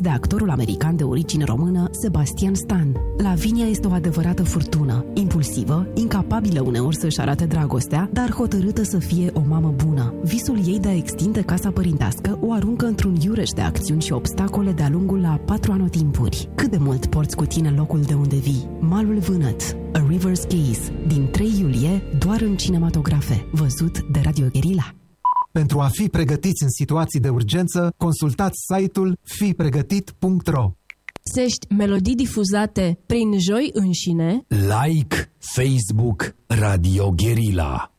de actorul american de origine română Sebastian Stan. Lavinia este o adevărată furtună, impulsivă, incapabilă uneori să-și arate dragostea, dar hotărâtă să fie o mamă bună. Visul ei de a extinde casa părintească o aruncă într-un iureș de acțiuni și obstacole de-a lungul la 4 anotimpuri. Cât de mult porți cu tine locul de unde vii? Malul Vânăt, A River's Gaze, din 3 iulie, doar în cinematografe, văzut de Radio Guerilla. Pentru a fi pregătiți în situații de urgență, consultați site-ul fipregătit.ro. Găsești melodii difuzate prin Joi înșine. Like Facebook Radio Guerilla.